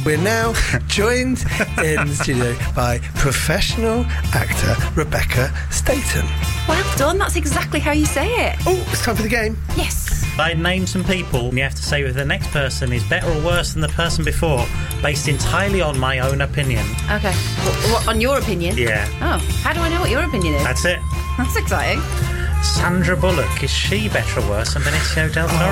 We're now joined in the studio by professional actor Rebecca Staten. Well done, that's exactly how you say it. Oh, it's time for the game. Yes. I name some people, and you have to say whether the next person is better or worse than the person before, based entirely on my own opinion. Okay. What, on your opinion? Yeah. Oh, how do I know what your opinion is? That's it. That's exciting. Sandra Bullock, is she better or worse than Benicio del Toro?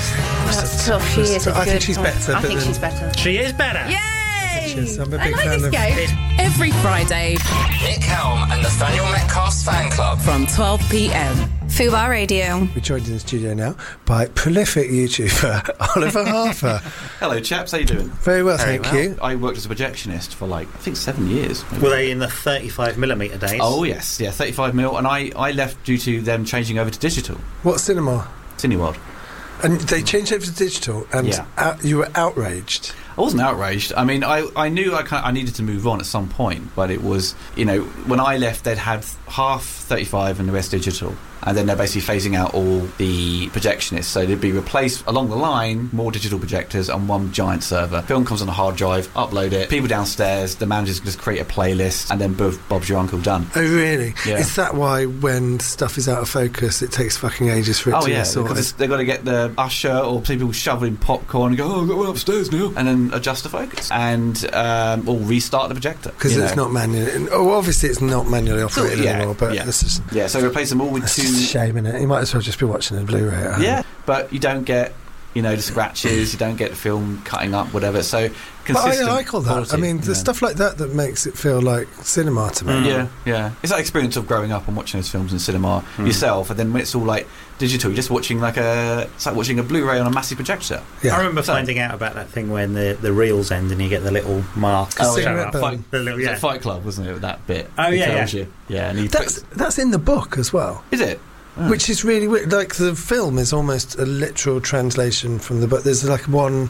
That's tough. She is a good... I think she's better. I think she's better. She is better. Yay! I'm a I big like fan this of game. Every Friday Nick Helm and Nathaniel Metcalf's fan club. from 12 p.m. Fubar Radio. We're joined in the studio now by prolific YouTuber Oliver Harper. Hello chaps, how you doing? Very well, thank you. I worked as a projectionist for I think 7 years. Were they in the 35mm days? Oh yes, yeah, 35mm, and I left due to them changing over to digital. What cinema? Cineworld. And they changed over to digital, and you were outraged. I wasn't outraged. I mean, I knew I needed to move on at some point, but it was, when I left, they'd had half 35 and the rest digital, and then they're basically phasing out all the projectionists, so they'd be replaced along the line, more digital projectors and one giant server. Film comes on a hard drive, upload it, people downstairs, the managers just create a playlist, and then Bob's your uncle, done. Oh, really? Yeah. Is that why when stuff is out of focus, it takes fucking ages for it to be sorted? Because they've got to get the usher or people shoveling popcorn and go, I've got one upstairs now, and then adjust the focus and or restart the projector. Because it's not manually... Oh, obviously it's not manually operated anymore, but this is... Yeah, so replace them all with two... It's a shame, innit? You might as well just be watching a Blu-ray at home. Yeah, but you don't get, the scratches, you don't get the film cutting up, whatever, so consistent. But I like all that. Quality, I mean, there's stuff like that makes it feel like cinema to me. Yeah. It's that experience of growing up and watching those films in cinema yourself, and then when it's all like digital, you're just watching it's like watching a Blu-ray on a massive projector. Yeah. I remember finding out about that thing when the reels end and you get the little mark. Oh, yeah. Fight Club, wasn't it, that bit? Oh, yeah. Yeah, and that's in the book as well. Is it? Oh. Which is really weird. Like, the film is almost a literal translation from the book. There's like one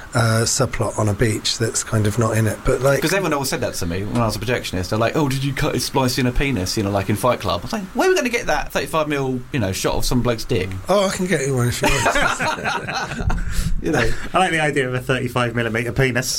subplot on a beach that's kind of not in it, but like... Because everyone always said that to me when I was a projectionist. They're like, oh, did you splice in a penis, like in Fight Club? I was like, where are we going to get that 35mm, shot of some bloke's dick? Oh, I can get you one if you want. I like the idea of a 35mm penis.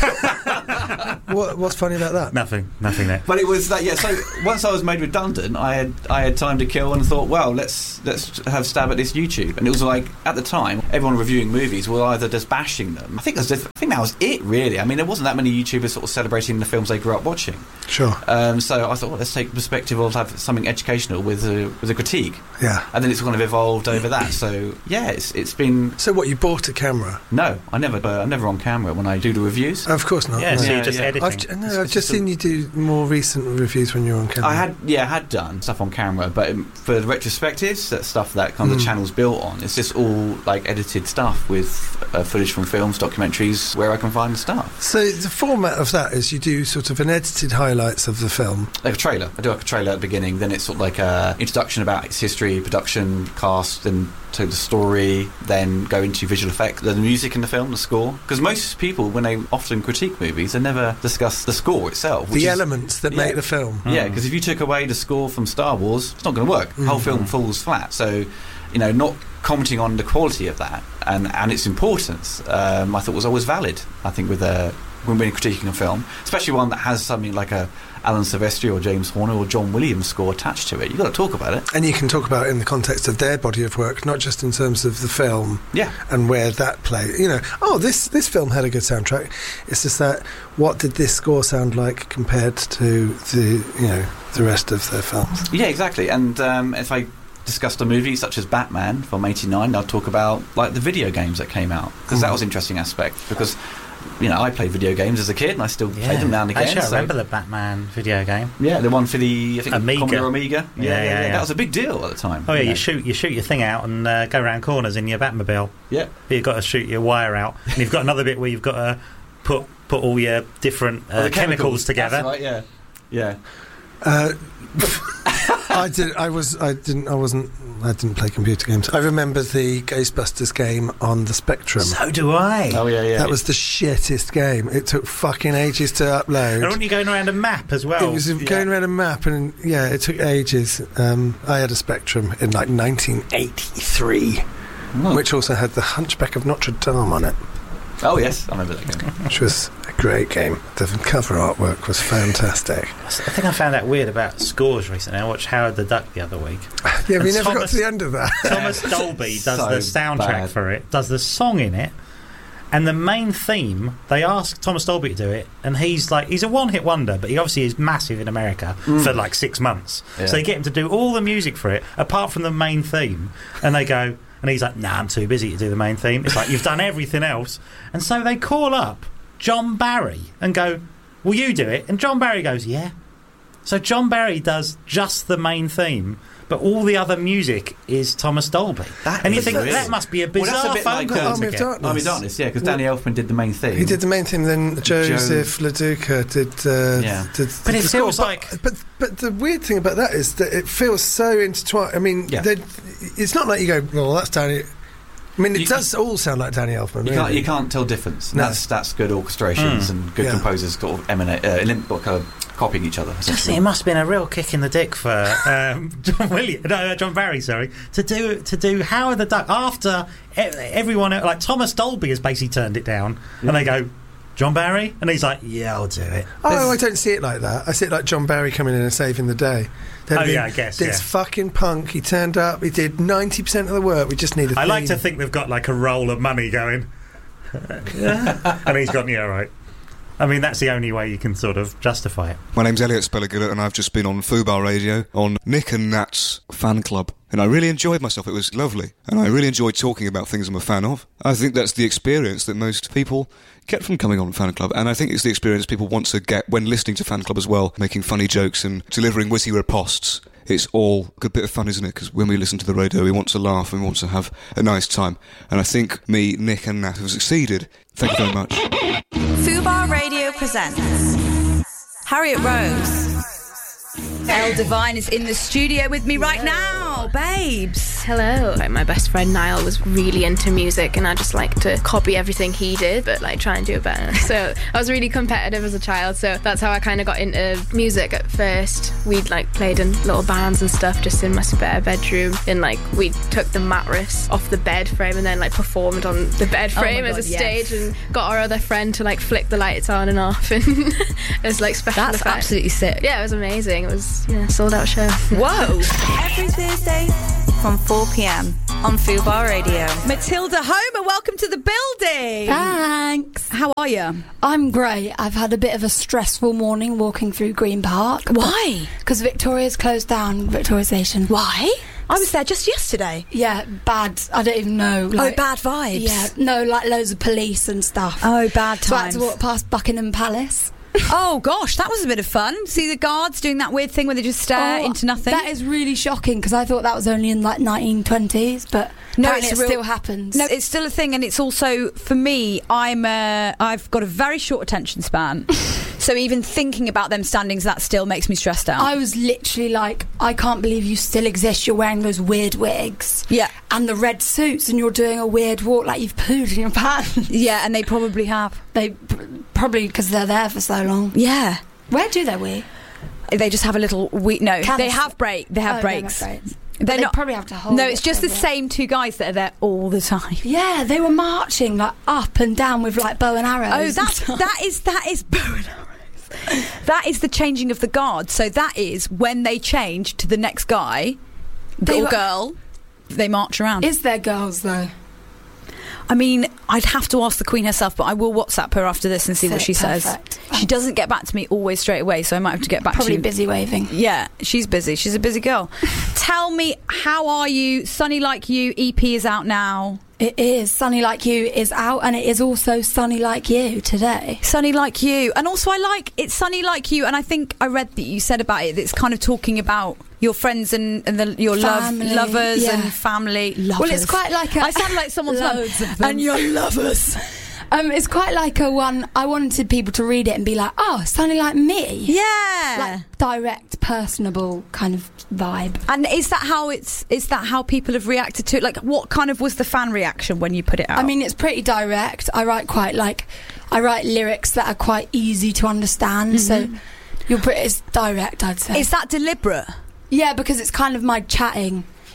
What's funny about that? Nothing there. But it was that, so once I was made redundant, I had time to kill and thought, well, let's have a stab at this YouTube. And it was like, at the time, everyone reviewing movies were either just bashing them. I think that was it, really. I mean, there wasn't that many YouTubers sort of celebrating the films they grew up watching. Sure. So I thought, well, let's take the perspective of have something educational with a critique. Yeah. And then it's kind of evolved over that. So yeah, it's been. So what? You bought a camera? No, I'm never on camera when I do the reviews. Of course not. Yeah, no. so you're just editing. I've just seen you do more recent reviews when you're on camera. I had done stuff on camera, but for the retrospectives, that stuff that kind of the channel's built on, it's just all like edited stuff with footage from films, documentaries, where I can find the stuff. So the format of that is you do sort of an edited highlights of the film, like a trailer. I do like a trailer at the beginning, then it's sort of like a introduction about its history, production, cast, then to the story, then go into visual effects, the music in the film, the score. Because most people, when they often critique movies, they never discuss the score itself. The elements that make the film. Yeah, because if you took away the score from Star Wars, it's not going to work. The whole film falls flat. So, not commenting on the quality of that and its importance, I thought was always valid, I think, when we're critiquing a film, especially one that has something like a Alan Silvestri or James Horner or John Williams score attached to it. You've got to talk about it. And you can talk about it in the context of their body of work, not just in terms of the film and where that plays. This film had a good soundtrack. It's just that, what did this score sound like compared to the rest of their films? Yeah, exactly. And if I discussed a movie such as Batman from '89, I'll talk about like the video games that came out, because that was an interesting aspect, because I played video games as a kid and I still play them now and again. Actually, I remember the Batman video game. Yeah, the one for the Amiga. Commodore Amiga. Yeah. That was a big deal at the time. Oh yeah, you shoot your thing out and go around corners in your Batmobile. Yeah. But you've got to shoot your wire out, and you've got another bit where you've got to put all your different chemicals together. That's right. Yeah. I didn't play computer games. I remember the Ghostbusters game on the Spectrum. So do I. Oh yeah. That was the shittest game. It took fucking ages to upload. And weren't you going around a map as well? It was going around a map, and it took ages. I had a Spectrum in like 1983, which also had the Hunchback of Notre Dame on it. Oh yes, I remember that game. Which was a great game. The cover artwork was fantastic. I think I found that weird about scores recently. I watched Howard the Duck the other week. Yeah, we never got to the end of that. Thomas Dolby does So the soundtrack for it, does the song in it, and the main theme, they asked Thomas Dolby to do it, and he's a one-hit wonder, but he obviously is massive in America for like 6 months. Yeah. So they get him to do all the music for it, apart from the main theme, and they go... And he's like, nah, I'm too busy to do the main theme. It's like, you've done everything else. And so they call up John Barry and go, will you do it? And John Barry goes, yeah. So John Barry does just the main theme, but all the other music is Thomas Dolby. And you think, that must be a bizarre phone call. Army of Darkness. Army of Darkness, yeah, because Danny Elfman did the main theme. He did the main theme, then Joseph LaDuca did But it feels score. like... But the weird thing about that is that it feels so intertwined. I mean, it's not like you go, well, that's Danny... I mean, it does all sound like Danny Elfman. Really. You can't tell difference. No. That's good orchestrations and good composers sort of emanate, copying each other. It must have been a real kick in the dick for John Barry, to do Howard the Duck after everyone, like Thomas Dolby has basically turned it down, and they go, John Barry? And he's like, yeah, I'll do it. Oh, I don't see it like that. I see it like John Barry coming in and saving the day. I guess, This fucking punk, he turned up, he did 90% of the work, we just need a theme. I like to think they've got like a roll of money going. And he's gone, yeah, right. I mean, that's the only way you can sort of justify it. My name's Elliot Spellergillett, and I've just been on Fubar Radio on Nick and Nat's fan club. And I really enjoyed myself. It was lovely. And I really enjoyed talking about things I'm a fan of. I think that's the experience that most people get from coming on Fan Club. And I think it's the experience people want to get when listening to Fan Club as well, making funny jokes and delivering witty riposts. It's all a good bit of fun, isn't it? Because when we listen to the radio, we want to laugh and we want to have a nice time. And I think me, Nick and Nat have succeeded. Thank you very much. Fubar Radio presents Harriet Rose. Elle Devine is in the studio with me right now, babes. Hello. Like, my best friend Niall was really into music, and I just like to copy everything he did, but like try and do it better. So I was really competitive as a child, so that's how I kind of got into music at first. We'd like played in little bands and stuff just in my spare bedroom, and like we took the mattress off the bed frame and then like performed on the bed frame as a stage, and got our other friend to like flick the lights on and off, and it was like special That's effect. absolutely sick. Yeah, it was amazing. It was sold out show. Whoa. Every Thursday from 4 p.m. on Fubar Radio. Matilda Homer, welcome to the building. Thanks. How are you? I'm great. I've had a bit of a stressful morning walking through Green Park. Why? Because Victoria's closed down, Victoria Station. Why? I was there just yesterday. Yeah, bad. I don't even know. Like, bad vibes. Yeah, no, like loads of police and stuff. Oh, bad times. So I had to walk past Buckingham Palace. Oh gosh, that was a bit of fun. See the guards doing that weird thing where they just stare into nothing. That is really shocking because I thought that was only in like 1920s, but no, apparently it still happens. No, it's still a thing, and it's also for me. I've got a very short attention span, so even thinking about them standings, that still makes me stressed out. I was literally like, I can't believe you still exist. You're wearing those weird wigs, and the red suits, and you're doing a weird walk like you've pooed in your pants. Yeah, and they probably have. They probably because they're there for so long. Yeah. Where do they wee? They just have a little no. They have breaks. They probably have to hold. No, it's just the same two guys that are there all the time. Yeah, they were marching like up and down with like bow and arrows. Oh, that is bow and arrows. That is the changing of the guard. So that is when they change to the next guy, girl. They march around. Is there girls though? I mean, I'd have to ask the Queen herself, but I will WhatsApp her after this and see what she says. She doesn't get back to me always straight away, so I might have to get back to you. Probably busy waving. Yeah, she's busy. She's a busy girl. Tell me, how are you? Sunny Like You EP is out now. It is. Sunny Like You is out, and it is also Sunny Like You today. Sunny Like You. And also it's Sunny Like You, and I think I read that you said about it, it's kind of talking about your friends and your lovers and family. Lovers. Well, it's quite like I sound like someone's mum. And your lovers. It's quite like a one. I wanted people to read it and be like, "Oh, Sunny Like Me." Yeah, like direct, personable kind of vibe. And is that how people have reacted to it? Like, what kind of was the fan reaction when you put it out? I mean, it's pretty direct. I write lyrics that are quite easy to understand. Mm-hmm. So it's direct, I'd say. Is that deliberate? Yeah, because it's kind of my chatting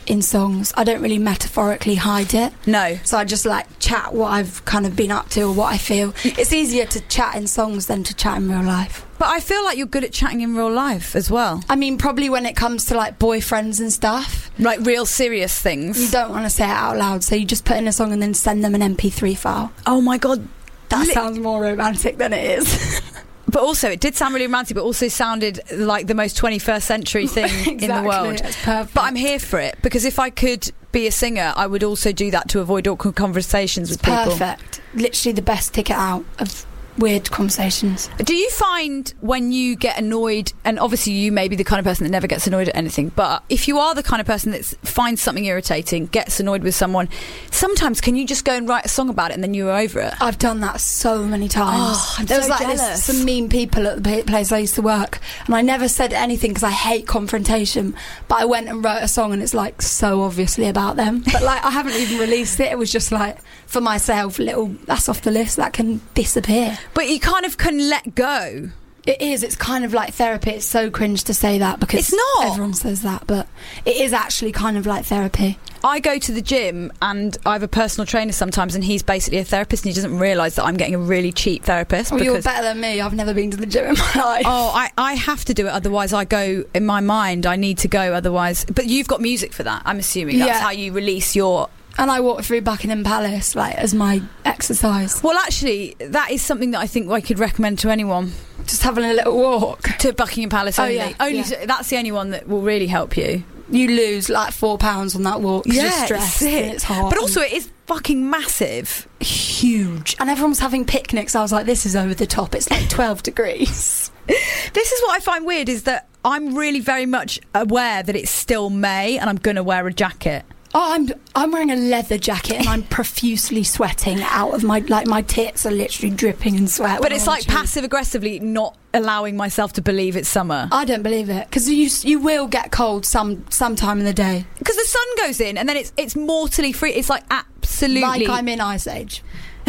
in songs. I don't really metaphorically hide it. No. So I just like chat what I've kind of been up to or what I feel. It's easier to chat in songs than to chat in real life. But I feel like you're good at chatting in real life as well. I mean, probably when it comes to like boyfriends and stuff. Like real serious things. You don't want to say it out loud, so you just put in a song and then send them an MP3 file. Oh my God. That sounds more romantic than it is. But also, it did sound really romantic, but also sounded like the most 21st century thing exactly, in the world. That's perfect. But I'm here for it, because if I could be a singer, I would also do that to avoid awkward conversations with people. Perfect. Literally the best ticket out of weird conversations. Do you find when you get annoyed, and obviously you may be the kind of person that never gets annoyed at anything, but if you are the kind of person that finds something irritating, gets annoyed with someone, sometimes can you just go and write a song about it and then you're over it? I've done that so many times. Oh, I'm there so was like jealous. some mean people at the place I used to work, and I never said anything because I hate confrontation, but I went and wrote a song and it's like so obviously about them, but like I haven't even released it. It was just like for myself, that's off the list, that can disappear. But you kind of can let go. It is. It's kind of like therapy. It's so cringe to say that because it's not. Everyone says that, but it is actually kind of like therapy. I go to the gym and I have a personal trainer sometimes, and he's basically a therapist, and he doesn't realise that I'm getting a really cheap therapist. Well, you're better than me. I've never been to the gym in my life. Oh, I have to do it, otherwise I go, in my mind, I need to go, otherwise. But you've got music for that, I'm assuming. That's how you release your... And I walk through Buckingham Palace, like, as my exercise. Well, actually, that is something that I think I could recommend to anyone. Just having a little walk. To Buckingham Palace only. Yeah. That's the only one that will really help you. You lose, like, £4 on that walk. Yeah, you're stressed and it's hard. But also, it is fucking massive. Huge. And everyone was having picnics. I was like, this is over the top. It's like 12 degrees. This is what I find weird, is that I'm really very much aware that it's still May and I'm going to wear a jacket. Oh, I'm wearing a leather jacket and I'm profusely sweating out of my tits are literally dripping in sweat. But it's like passive aggressively not allowing myself to believe it's summer. I don't believe it, because you will get cold sometime in the day. Because the sun goes in and then it's mortally free. It's like absolutely like I'm in Ice Age.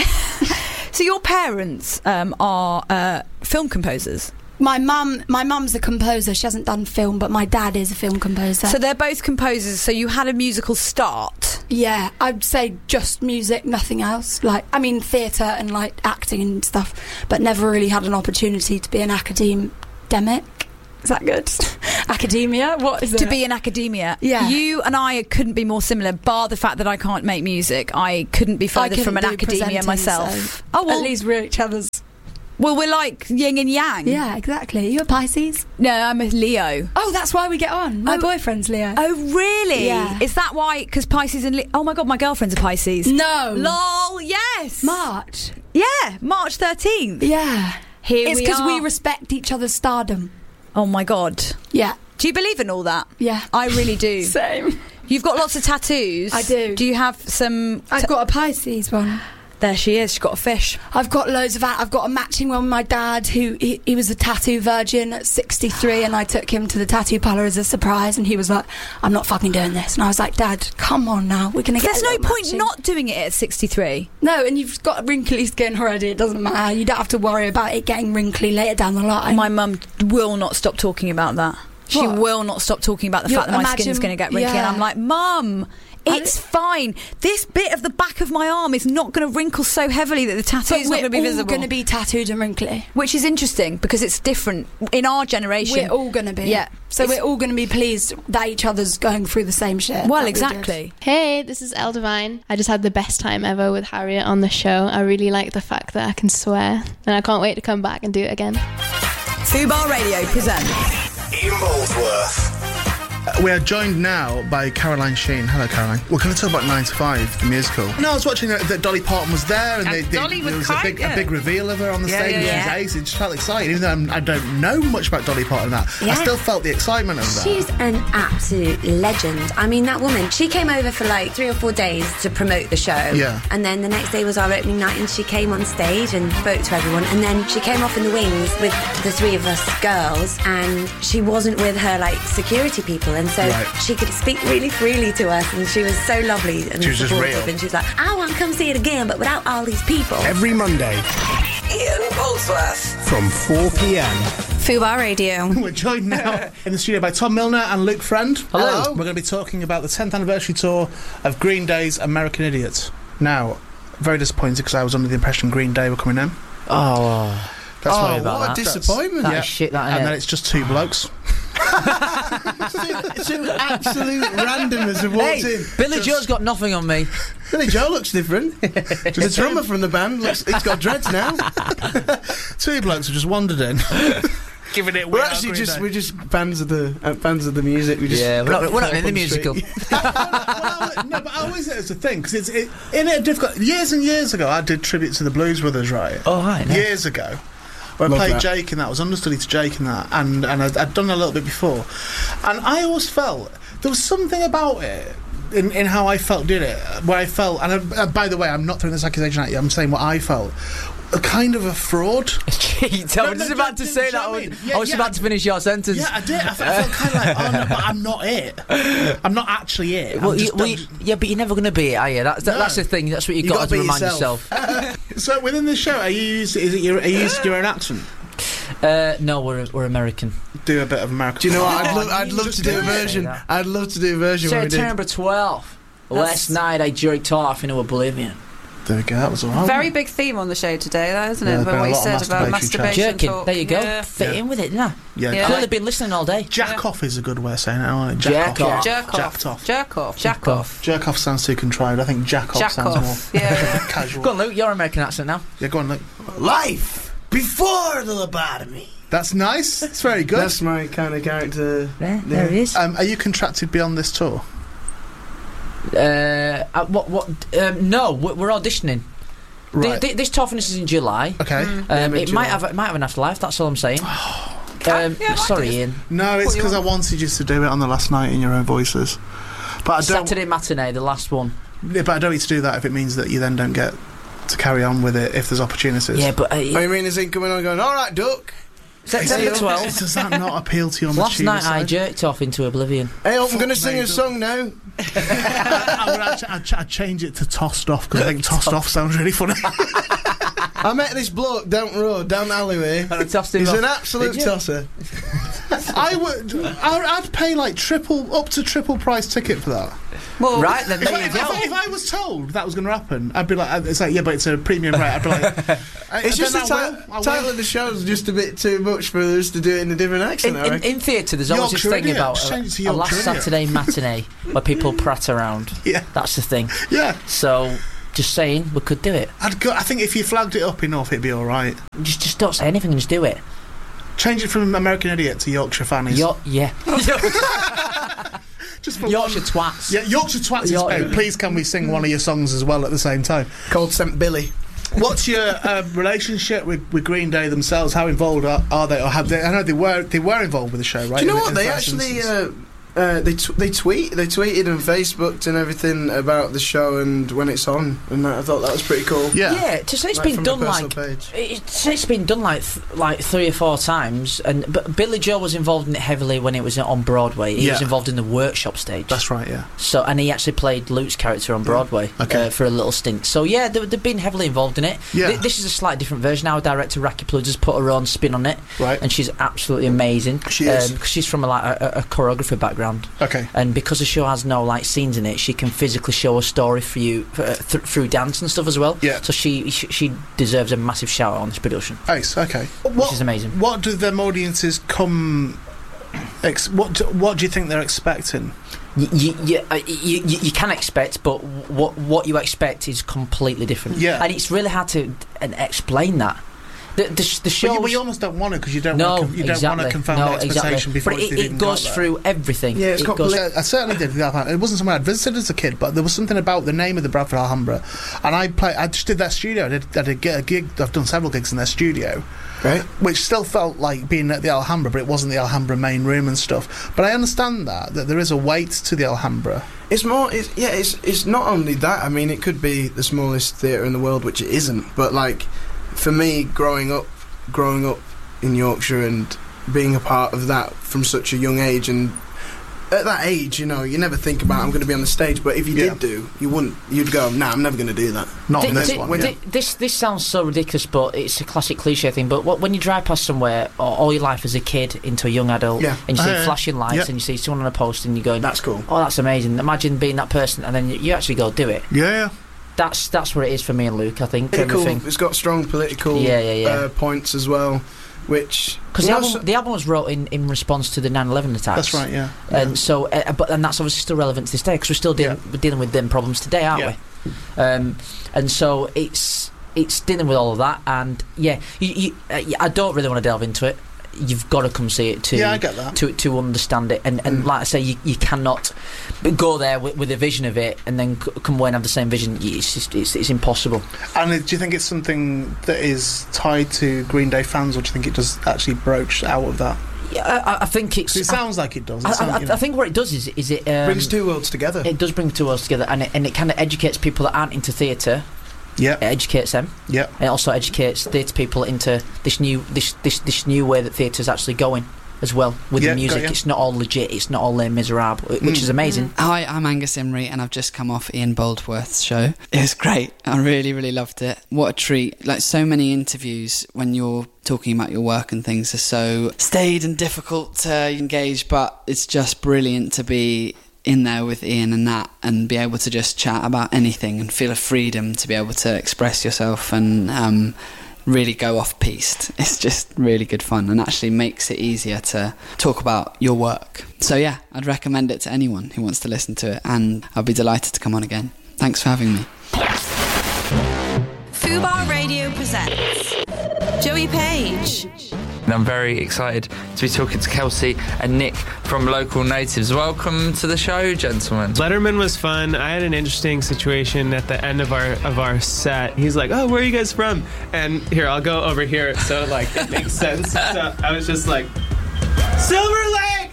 So your parents are film composers. My mum's a composer. She hasn't done film, but my dad is a film composer. So they're both composers. So you had a musical start. Yeah, I'd say just music, nothing else. Like, I mean, theatre and like acting and stuff, but never really had an opportunity to be an academic. Is that good? Academia? What is it? To be in academia. Yeah. You and I couldn't be more similar, bar the fact that I can't make music. I couldn't be further from an academia myself. So oh, well, at least we're each other's. Well, we're like yin and yang. Yeah, exactly. Are you a Pisces? No, I'm a Leo. Oh, that's why we get on. My boyfriend's Leo. Oh, really? Yeah. Is that why? Because Pisces and Leo... Oh, my God, my girlfriend's a Pisces. No. Lol, yes. March. Yeah, March 13th. Yeah. It's because we respect each other's stardom. Oh, my God. Yeah. Do you believe in all that? Yeah. I really do. Same. You've got lots of tattoos. I do. Do you have some... I've got a Pisces one. There she is. She's got a fish. I've got loads of that. I've got a matching one with my dad, who he was a tattoo virgin at 63, and I took him to the tattoo parlour as a surprise, and he was like, I'm not fucking doing this. And I was like, Dad, come on now, we're going to get. There's no point not doing it at 63. No, and you've got wrinkly skin already. It doesn't matter. You don't have to worry about it getting wrinkly later down the line. My mum will not stop talking about that. She will not stop talking about the fact that my skin's going to get wrinkly, and I'm like, Mum, it's fine. This bit of the back of my arm is not going to wrinkle so heavily that the tattoo's not going to be visible. We're all going to be tattooed and wrinkly. Which is interesting, because it's different in our generation. We're all going to be. Yeah. So we're all going to be pleased that each other's going through the same shit. Well, exactly. Hey, this is Elle Devine. I just had the best time ever with Harriet on the show. I really like the fact that I can swear, and I can't wait to come back and do it again. Fubar Radio presents Ian Boldsworth. We are joined now by Caroline Sheen. Hello, Caroline. We're going to talk about 9 to 5, the musical. No, I was watching that Dolly Parton was there, and there was a big reveal of her on the stage, which was ace. It just felt exciting, even though I don't know much about Dolly Parton. I still felt the excitement of that. She's an absolute legend. I mean, that woman, she came over for like 3 or 4 days to promote the show. Yeah. And then the next day was our opening night, and she came on stage and spoke to everyone. And then she came off in the wings with the 3 of us girls, and she wasn't with her like security people, and so she could speak really freely to us, and she was so lovely and she was supportive, just real. and she was like, I want to come see it again, but without all these people. Every Monday Ian Boldsworth from 4 p.m. Fubar Radio. We're joined now in the studio by Tom Milner and Luke Friend. Hello. We're going to be talking about the 10th anniversary tour of Green Day's American Idiot. Now, very disappointed because I was under the impression Green Day were coming in. Oh, that's what that. A disappointment. That's shit, that, and then it's just two blokes. Two absolute randomers have walked in. Billy Joe's got nothing on me. Billy Joe looks different. The drummer from the band he's got dreads now. Two blokes have just wandered in. Giving it. We're just fans of the music. We're not in the musical. No, but I always say it's a thing because it's in a difficult. Years and years ago, I did tribute to the Blues Brothers, right? Oh, hi. No. Years ago. Where I played Jake in that, I was understudy to Jake in that, and I'd done a little bit before, and I always felt there was something about it in how I felt did it, where I felt, and by the way, I'm not throwing this accusation at you, I'm saying what I felt. A kind of a fraud. I was about to say that. I was about to finish your sentence. Yeah, I did. I felt kind of like, oh no, but I'm not it. I'm not actually it. But you're never going to be it, are you? That's the thing. That's what you've got to remind yourself. So within the show, are you using your own accent? No, we're American. Do a bit of American. Do you know what? I'd love to do a version. I'd love to do a version. September 12th. Last night I jerked off into oblivion. There we go, that was all right. Very big theme on the show today, though, isn't it? What you said about masturbation. Jerking. There you go. Fit in with it, didn't I? Yeah. Clearly been listening all day. Jack off is a good way of saying it, isn't it? Jack off. Jerk off sounds too contrived. I think jack off sounds more casual. Go on, Luke, your American accent now. Yeah, go on, Luke. Life before the lobotomy. That's nice. It's very good. That's my kind of character. There it is. Are you contracted beyond this tour? No, we're auditioning. Right. This tour finishes in July. Okay. It might have an afterlife. That's all I'm saying. Sorry, Ian. No, it's because I wanted you to do it on the last night in your own voices. But I don't. Saturday matinee, the last one. Yeah, but I don't need to do that if it means that you then don't get to carry on with it if there's opportunities. Yeah, but I mean, is he coming on going, all right, Duck? September 12th. Does that not appeal to you on the Last night I jerked off into oblivion. Hey, I'm going to sing a song now. I'd change it to Tossed Off because I think Tossed Off sounds really funny. I met this bloke down the alleyway. And I tossed him He's off. an absolute tosser. I'd pay like up to triple price ticket for that. Well, right then, there you go. If I was told that was going to happen, I'd be like, it's like, yeah, but it's a premium rate. I'd be like, it's just the title of the show's just a bit too much for us to do it in a different accent. In theatre, there's always this thing about a last Saturday matinee where people prat around. Yeah, that's the thing. Yeah. So, just saying, we could do it. I think if you flagged it up enough, it'd be all right. Just don't say anything and just do it. Change it from American Idiot to Yorkshire Fannies. Yeah. Just for Yorkshire Twats. Yeah, Yorkshire Twats is better. Please can we sing one of your songs as well at the same time? Called St. Billy. What's your relationship with Green Day themselves? How involved are they, or have they? I know they were involved with the show, right? Do you know what they actually? They tweeted and Facebooked and everything about the show and when it's on, and I thought that was pretty cool. Yeah. To say it's been done it's been done like 3 or 4 times, but Billy Joe was involved in it heavily when it was on Broadway. He was involved in the workshop stage. That's right. Yeah. So and he actually played Luke's character on Broadway for a little stint. So yeah, they've been heavily involved in it. Yeah. This is a slightly different version. Our director Raki Pludger's put her own spin on it, right? And she's absolutely amazing. She is. Because she's from a choreography background. Okay. And because the show has no scenes in it, she can physically show a story for you through dance and stuff as well. Yeah. So she deserves a massive shout out on this production. Nice. Okay. Which is amazing. What do them audiences come? What do you think they're expecting? You can expect, but what you expect is completely different. Yeah. And it's really hard to explain that. The show. But you almost don't want to because you don't want to confirm the expectation before it goes through everything. Yeah, it's completely. I certainly did. It wasn't somewhere I'd visited as a kid, but there was something about the name of the Bradford Alhambra, and I just did their studio. I did get a gig. I've done several gigs in their studio, right? Which still felt like being at the Alhambra, but it wasn't the Alhambra main room and stuff. But I understand that there is a weight to the Alhambra. It's more. It's not only that. I mean, it could be the smallest theatre in the world, which it isn't. But like. For me, growing up in Yorkshire and being a part of that from such a young age and at that age, you know, you never think about I'm going to be on the stage. But if you did do, you wouldn't. You'd go, nah, I'm never going to do that. Not in this one. This sounds so ridiculous, but it's a classic cliche thing. But when you drive past somewhere all your life as a kid into a young adult, and you see flashing lights, and you see someone on a post, and you go, that's cool. Oh, that's amazing. Imagine being that person, and then you actually go do it. Yeah. That's where it is for me and Luke, I think. Cool. It's got strong political points as well, which... Because the album was wrote in response to the 9/11 attacks. That's right, yeah. And so, and that's obviously still relevant to this day, because we're still dealing with them problems today, aren't we? And so it's dealing with all of that, and I don't really want to delve into it. You've got to come see it I get that. to understand it, and like I say, you cannot go there with a vision of it and then come away and have the same vision. It's impossible. And do you think it's something that is tied to Green Day fans, or do you think it does actually broach out of that? Yeah, I think it's... It sounds like it does. I think what it does is it... brings two worlds together. It does bring two worlds together, and it kind of educates people that aren't into theatre. Yeah, it educates them. Yeah, it also educates theatre people into this new way that theatre's actually going as well with the music. It's not all legit. It's not all Les Miserables, which is amazing. Hi, I'm Angus Imrie, and I've just come off Ian Boldsworth's show. It was great. I really, really loved it. What a treat! Like, so many interviews when you're talking about your work and things are so staid and difficult to engage, but it's just brilliant to be in there with Ian and Nat and be able to just chat about anything and feel a freedom to be able to express yourself and really go off-piste. It's just really good fun and actually makes it easier to talk about your work. So yeah, I'd recommend it to anyone who wants to listen to it, and I'll be delighted to come on again. Thanks for having me. Fubar Radio presents Joey Page. And I'm very excited to be talking to Kelsey and Nick from Local Natives. Welcome to the show, gentlemen. Letterman was fun. I had an interesting situation at the end of our set. He's like, "Oh, where are you guys from?" And here, I'll go over here, so like it makes sense. So I was just like, "Silver Lake."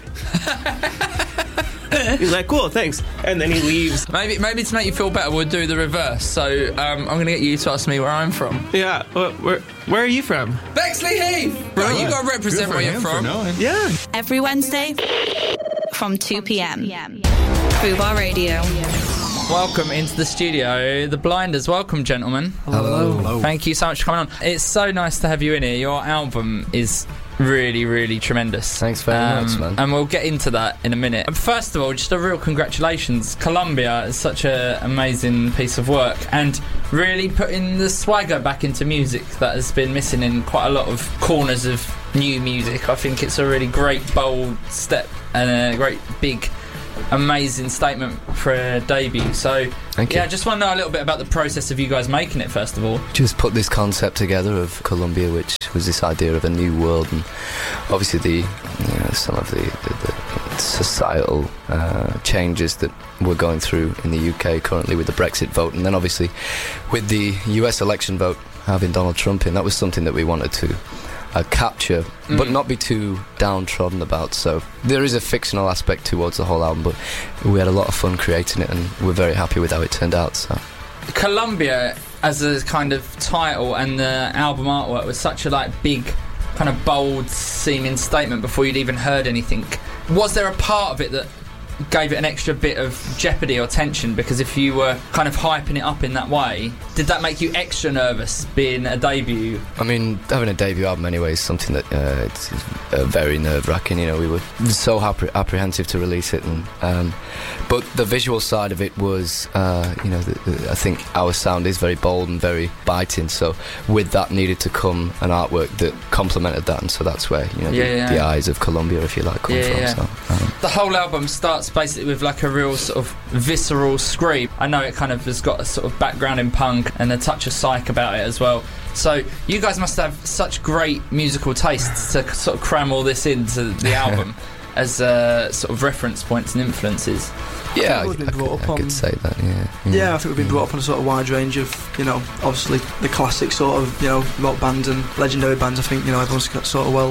He's like, "Cool, thanks," and then he leaves. Maybe to make you feel better, we'll do the reverse. So I'm going to get you to ask me where I'm from. Yeah, where are you from? Bexley Heath. Bro, you got to represent where you're from. Yeah. Every Wednesday from 2 p.m. Fubar Radio. Welcome into the studio, the Blinders. Welcome, gentlemen. Hello. Thank you so much for coming on. It's so nice to have you in here. Your album is really, really tremendous. Thanks very much, man. And we'll get into that in a minute. First of all, just a real congratulations. Columbia is such an amazing piece of work, and really putting the swagger back into music that has been missing in quite a lot of corners of new music. I think it's a really great, bold step and a great, big, amazing statement for a debut. So thank you. I just want to know a little bit about the process of you guys making it, first of all. Just put this concept together of Columbia, which was this idea of a new world, and obviously some of the societal changes that we're going through in the UK currently with the Brexit vote, and then obviously with the US election vote having Donald Trump in. That was something that we wanted to capture, but not be too downtrodden about. So there is a fictional aspect towards the whole album, but we had a lot of fun creating it, and we're very happy with how it turned out. So Columbia as a kind of title and the album artwork was such a big, kind of bold seeming statement before you'd even heard anything. Was there a part of it that gave it an extra bit of jeopardy or tension? Because if you were kind of hyping it up in that way, did that make you extra nervous being a debut? I mean, having a debut album anyway is something that it's very nerve-wracking. We were so apprehensive to release it, and but the visual side of it was I think our sound is very bold and very biting, so with that needed to come an artwork that complemented that, and so that's where the eyes of Columbia, if you like, come from. Yeah. So, the whole album starts basically with a real sort of visceral scream. I know it kind of has got a sort of background in punk and a touch of psych about it as well. So you guys must have such great musical tastes to sort of cram all this into the album as sort of reference points and influences. Yeah, I could say that, Yeah, I think we've been brought up on a sort of wide range of, obviously the classic sort of, rock bands and legendary bands. I think, everyone's got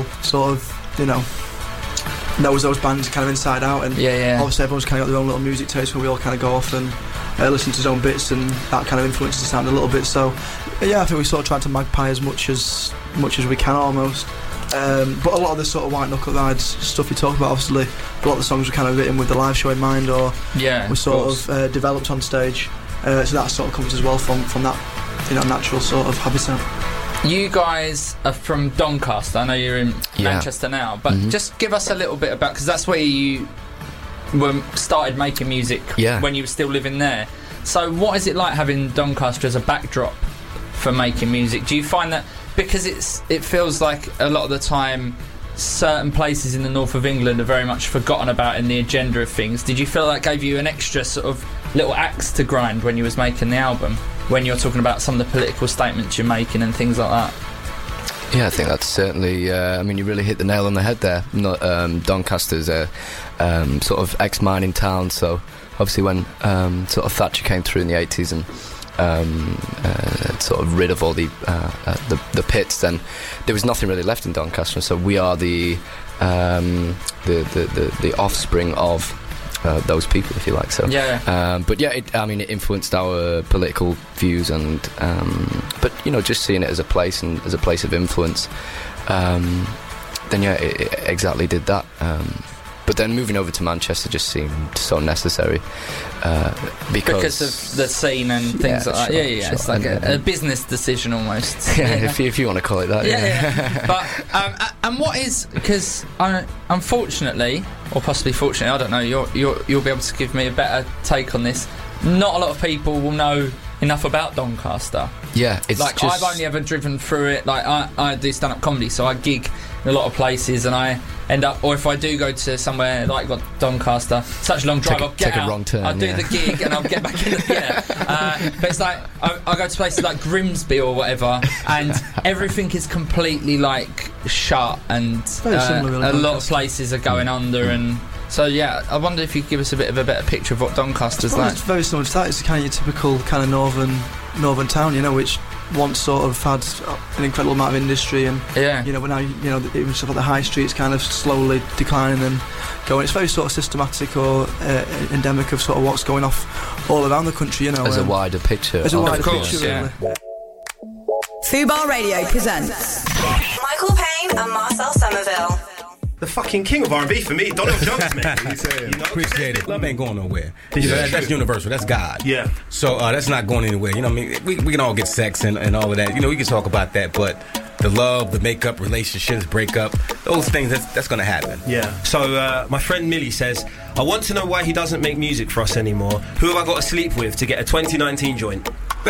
knows those bands kind of inside out, and obviously everyone's kind of got their own little music taste where we all kind of go off and listen to his own bits, and that kind of influences the sound a little bit. So I think we sort of tried to magpie as much as we can almost. But a lot of the sort of white knuckle rides stuff you talk about, obviously, a lot of the songs were kind of written with the live show in mind, or were sort of developed on stage. So that sort of comes as well from that, natural sort of habitat. You guys are from Doncaster. I know you're in Manchester now, but just give us a little bit about, because that's where you started making music when you were still living there. So what is it like having Doncaster as a backdrop for making music? Do you find that, because it feels like a lot of the time certain places in the north of England are very much forgotten about in the agenda of things, did you feel that gave you an extra sort of little axe to grind when you was making the album, when you're talking about some of the political statements you're making and things like that? Yeah, I think that's certainly, you really hit the nail on the head there. Doncaster's a sort of ex-mining town, so obviously when sort of Thatcher came through in the 80s and sort of rid of all the pits, then there was nothing really left in Doncaster. So we are the offspring of those people, if you like. So, but yeah, it influenced our political views, and but just seeing it as a place and as a place of influence, then it exactly did that. But then moving over to Manchester just seemed so necessary because of the scene and things like that. Sure. It's like a business decision almost. If you want to call it that. But and what is, because unfortunately, or possibly fortunately, I don't know, you'll be able to give me a better take on this. Not a lot of people will know enough about Doncaster. Yeah, it's like I've only ever driven through it. Like I do stand-up comedy, so I gig in a lot of places, and I end up, or if I do go to somewhere like Doncaster, such a long drive, I'll get out, a wrong turn, I'll do the gig, and I'll get back in but it's like I go to places like Grimsby or whatever, and everything is completely like shut, and a lot of places are going under, and so I wonder if you could give us a bit of a better picture of what Doncaster's like. It's very similar to that. It's kind of your typical kind of northern town, which once sort of had an incredible amount of industry, and but now even stuff like the high street's kind of slowly declining and going. It's very sort of systematic or endemic of sort of what's going off all around the country, as a wider picture. As a wider picture, really. Fubar Radio presents Michael Payne and Marcel Somerville. The fucking king of R&B for me, Donald Jones, man. Appreciate it. Love ain't going nowhere. That's universal. That's God. Yeah. So that's not going anywhere. We can all get sex and all of that. We can talk about that, but the love, the makeup, relationships, breakup, those things, that's going to happen. Yeah. So my friend Millie says, I want to know why he doesn't make music for us anymore. Who have I got to sleep with to get a 2019 joint?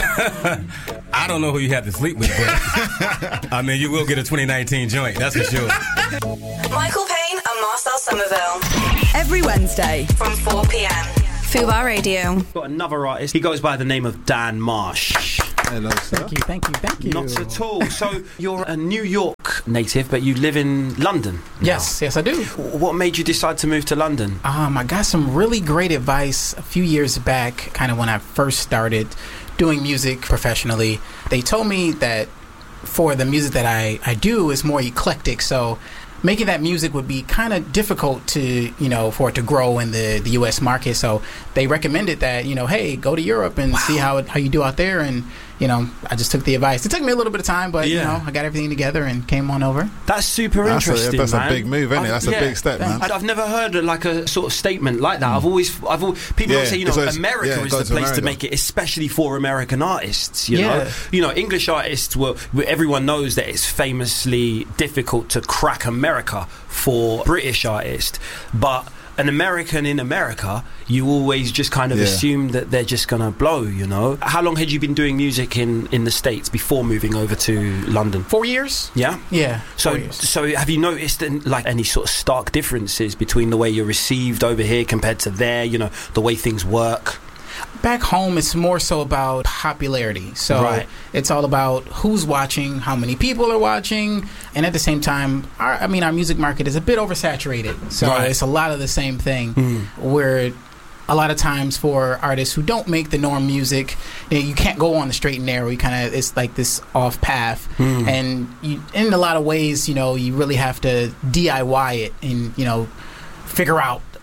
I don't know who you have to sleep with, but you will get a 2019 joint, that's for sure. Michael Payne and Marcel Somerville. Every Wednesday from 4 p.m. Fubar Radio. Got another artist. He goes by the name of Dan Marsh. Hello, sir. Thank you. Not at all. So you're a New York native, but you live in London now. Yes, I do. What made you decide to move to London? I got some really great advice a few years back, kind of when I first started doing music professionally. They told me that for the music that I do is more eclectic, so making that music would be kind of difficult to, for it to grow in the U.S. market. So they recommended that, hey, go to Europe and see how you do out there. And, I just took the advice. It took me a little bit of time, but, I got everything together and came on over. That's super interesting, That's man. a big move, isn't it? That's a big step, man. I've never heard like a sort of statement like that. I've always people always say, America is the place to make it, especially for American artists, you know. English artists, everyone knows that it's famously difficult to crack America for British artists, but an American in America, you always just kind of assume that they're just gonna blow, How long had you been doing music in the States before moving over to London? 4 years. Yeah. So have you noticed any sort of stark differences between the way you're received over here compared to there, the way ththings work? Back home, it's more so about popularity. So it's all about who's watching, how many people are watching, and at the same time, our music market is a bit oversaturated. So it's a lot of the same thing, where a lot of times for artists who don't make the norm music, you can't go on the straight and narrow. It's like this off path, and in a lot of ways, you really have to DIY it and figure out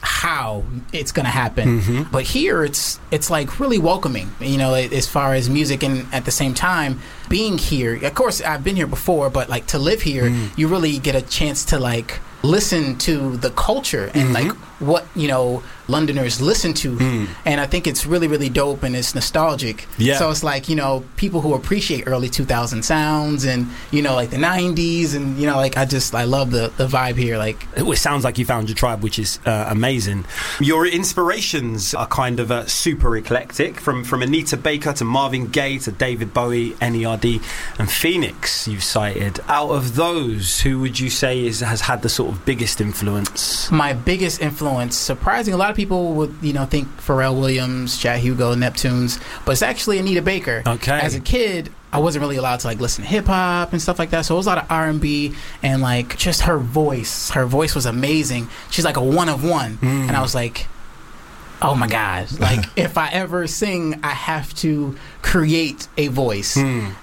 how it's going to happen. But here it's like really welcoming, you know, as far as music, and at the same time being here. Of course, I've been here before, but like to live here, you really get a chance to like listen to the culture and like what, you know, Londoners listen to. And I think it's really, really dope, and it's nostalgic. So it's like, you know, people who appreciate early 2000 sounds and, you know, like the 90s, and, you know, like I love the vibe here. Like, it sounds like you found your tribe, which is amazing. Your inspirations are kind of super eclectic, from Anita Baker to Marvin Gaye to David Bowie, NERD and Phoenix you've cited. Out of those, who would you say has had the sort of biggest influence? My biggest influence, surprising, a lot of people would, you know, think Pharrell Williams, Chad Hugo, Neptunes, but it's actually Anita Baker. Okay. As a kid, I wasn't really allowed to like listen to hip hop and stuff like that, so it was a lot of R&B, and like just her voice was amazing. She's like a one of one, and I was like, oh my God, like if I ever sing, I have to create a voice.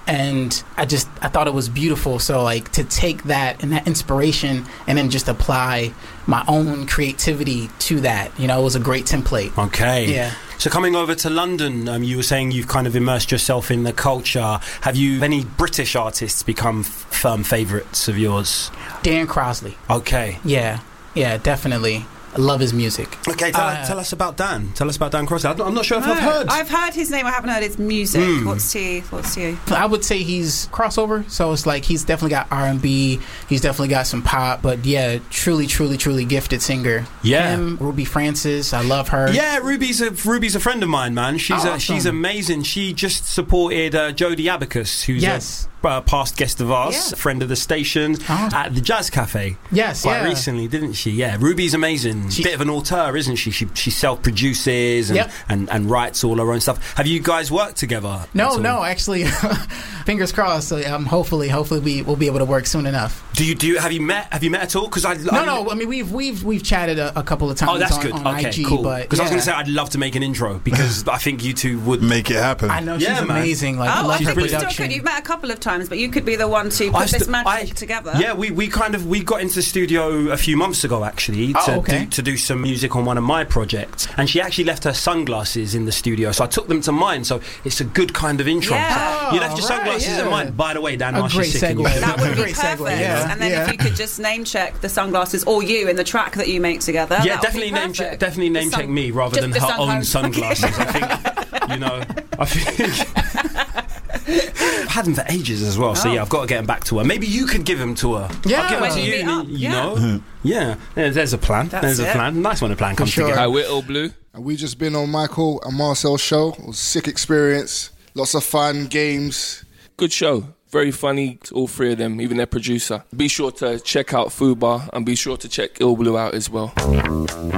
And I thought it was beautiful. So like to take that and that inspiration and then just apply my own creativity to that, you know, it was a great template. Okay. Yeah. So coming over to London, you were saying you've kind of immersed yourself in the culture. Have any British artists become firm favourites of yours? Dan Crosley. Okay. Yeah, definitely. I love his music. Okay, tell us about Dan. Tell us about Dan Crosley. I'm not sure if I've heard. I've heard his name. I haven't heard his music. What's he? I would say he's crossover. So it's like he's definitely got R&B. He's definitely got some pop. But yeah, truly gifted singer. Yeah. Him, Ruby Francis. I love her. Yeah, Ruby's a friend of mine, man. She's amazing. She just supported Jodie Abacus, who's a past guest of ours, friend of the station, at the Jazz Cafe. Yes, quite recently, didn't she? Yeah, Ruby's amazing. Bit of an auteur, isn't she? She self-produces and writes all her own stuff. Have you guys worked together? No, actually, fingers crossed. So, hopefully we'll be able to work soon enough. Do you have you met at all? Because no. I mean, we've chatted a couple of times. Oh, that's good. On okay, IG, cool. Because I was going to say I'd love to make an intro, because I think you two would make it happen. I know she's amazing. Like, I love her production. production. Still could. You've met a couple of times, but you could be the one to put this magic together. Yeah, we got into the studio a few months ago actually to do some music on one of my projects, and she actually left her sunglasses in the studio, so I took them to mine. So it's a good kind of intro. Yeah. You left your sunglasses in mine. By the way, Dan, a great segue. That would be perfect. Yeah. And then if you could just name check the sunglasses or you in the track that you make together. Yeah, definitely name check me rather than her own sunglasses. I think, you know, I've had them for ages as well, so I've got to get them back to her. Maybe you could give them to her. Yeah, I'll give them to you know. Yeah, there's a plan. There's a plan. Nice when a plan comes together. Hi, we're All Blue. And we just been on Michael and Marcel's show. It was a sick experience. Lots of fun, games. Good show. Very funny, all three of them, even their producer. Be sure to check out Fubar and be sure to check Ill Blue out as well.